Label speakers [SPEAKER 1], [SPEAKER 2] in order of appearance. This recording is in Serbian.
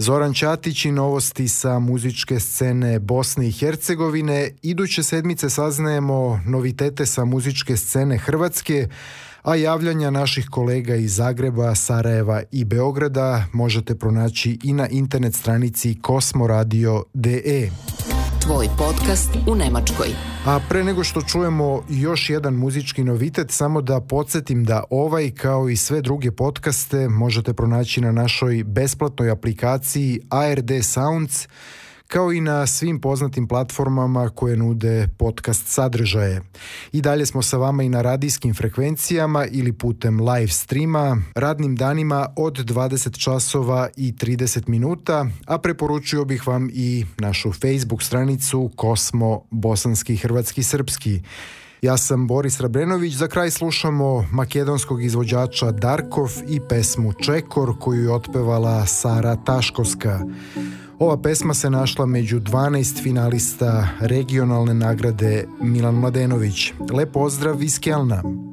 [SPEAKER 1] Zoran Ćatić i novosti sa muzičke scene Bosne i Hercegovine. Iduće sedmice saznajemo novitete sa muzičke scene Hrvatske, a javljanja naših kolega iz Zagreba, Sarajeva i Beograda možete pronaći i na internet stranici kosmoradio.de.
[SPEAKER 2] Tvoj podcast u Nemačkoj.
[SPEAKER 1] A pre nego što čujemo još jedan muzički novitet, samo da podsjetim da ovaj kao i sve druge podcaste možete pronaći na našoj besplatnoj aplikaciji ARD Sounds, kao i na svim poznatim platformama koje nude podcast sadržaje. I dalje smo sa vama i na radijskim frekvencijama ili putem live streama, radnim danima od 20 časova i 30 minuta, a preporučio bih vam i našu Facebook stranicu Kosmo Bosanski Hrvatski Srpski. Ja sam Boris Rabrenović, za kraj slušamo makedonskog izvođača Darkov i pesmu Čekor koju je otpevala Sara Taškovska. Ova pesma se našla među 12 finalista regionalne nagrade Milan Mladenović. Lep pozdrav iz Kelna.